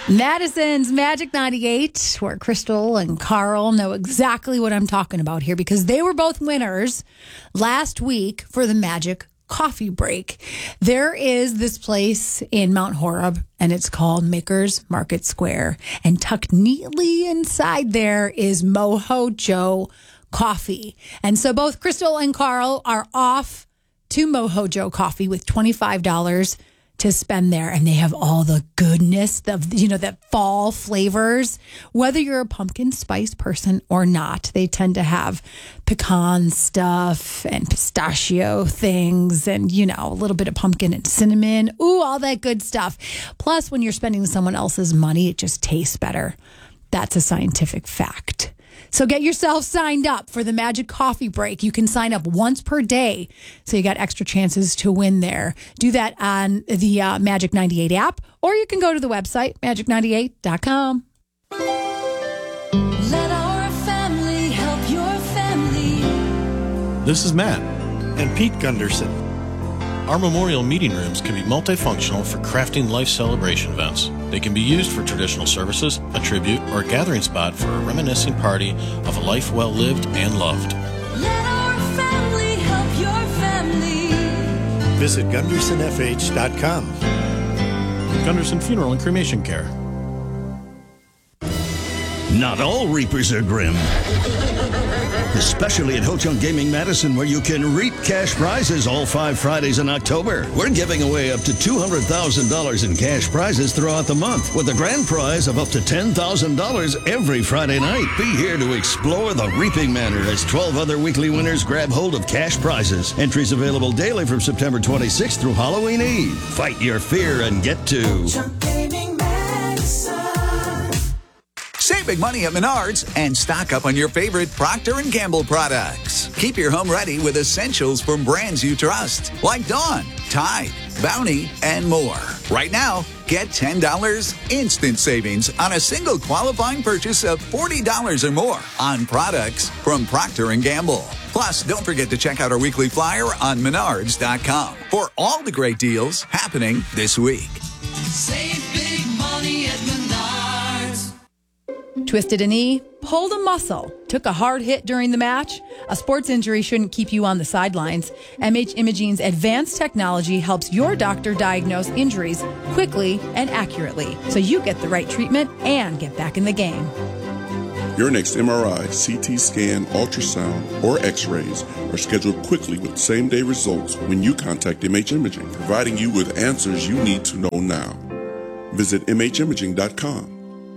Madison's Magic 98, where Crystal and Carl know exactly what I'm talking about here because they were both winners last week for the Magic Coffee Break. There is this place in Mount Horeb, and it's called Maker's Market Square. And tucked neatly inside there is Mojo Coffee. And so both Crystal and Carl are off to Mojo Coffee with $25 to spend there, and they have all the goodness of, that fall flavors. Whether you're a pumpkin spice person or not, they tend to have pecan stuff and pistachio things and, a little bit of pumpkin and cinnamon. Ooh, all that good stuff. Plus, when you're spending someone else's money, it just tastes better. That's a scientific fact. So get yourself signed up for the Magic Coffee Break. You can sign up once per day, so you got extra chances to win there. Do that on the Magic 98 app, or you can go to the website, magic98.com. Let our family help your family. This is Matt. And Pete Gunderson. Our memorial meeting rooms can be multifunctional for crafting life celebration events. They can be used for traditional services, a tribute, or a gathering spot for a reminiscing party of a life well lived and loved. Let our family help your family. Visit GundersonFH.com. Gunderson Funeral and Cremation Care. Not all reapers are grim. Especially at Ho Chunk Gaming Madison, where you can reap cash prizes all 5 Fridays in October. We're giving away up to $200,000 in cash prizes throughout the month, with a grand prize of up to $10,000 every Friday night. Be here to explore the reaping manor as 12 other weekly winners grab hold of cash prizes. Entries available daily from September 26th through Halloween Eve. Fight your fear and get to Chunk Gaming Madison. Save big money at Menards and stock up on your favorite Procter & Gamble products. Keep your home ready with essentials from brands you trust, like Dawn, Tide, Bounty, and more. Right now, get $10 instant savings on a single qualifying purchase of $40 or more on products from Procter & Gamble. Plus, don't forget to check out our weekly flyer on Menards.com for all the great deals happening this week. Save big money at Menards. Twisted a knee, pulled a muscle, took a hard hit during the match. A sports injury shouldn't keep you on the sidelines. MH Imaging's advanced technology helps your doctor diagnose injuries quickly and accurately, so you get the right treatment and get back in the game. Your next MRI, CT scan, ultrasound, or x-rays are scheduled quickly with same-day results when you contact MH Imaging, providing you with answers you need to know now. Visit MHimaging.com.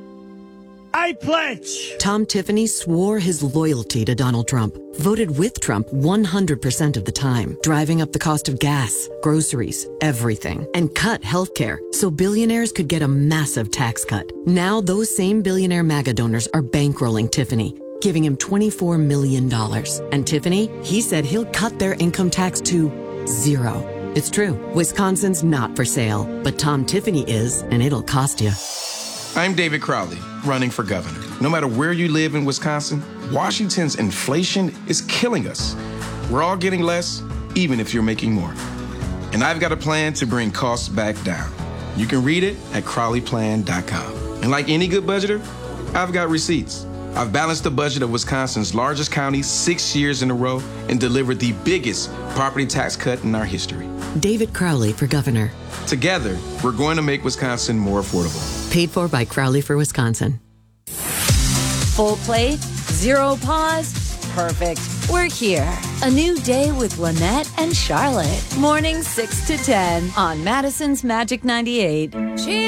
I pledge. Tom Tiffany swore his loyalty to Donald Trump, voted with Trump 100% of the time, driving up the cost of gas, groceries, everything, and cut healthcare so billionaires could get a massive tax cut. Now those same billionaire MAGA donors are bankrolling Tiffany, giving him $24 million. And Tiffany, he said he'll cut their income tax to 0. It's true. Wisconsin's not for sale, but Tom Tiffany is, and it'll cost you. I'm David Crowley, running for governor. No matter where you live in Wisconsin, Washington's inflation is killing us. We're all getting less, even if you're making more. And I've got a plan to bring costs back down. You can read it at CrowleyPlan.com. And like any good budgeter, I've got receipts. I've balanced the budget of Wisconsin's largest county 6 years in a row and delivered the biggest property tax cut in our history. David Crowley for governor. Together, we're going to make Wisconsin more affordable. Paid for by Crowley for Wisconsin. Full plate, zero pause, perfect. We're here. A new day with Lynette and Charlotte. Mornings 6 to 10 on Madison's Magic 98.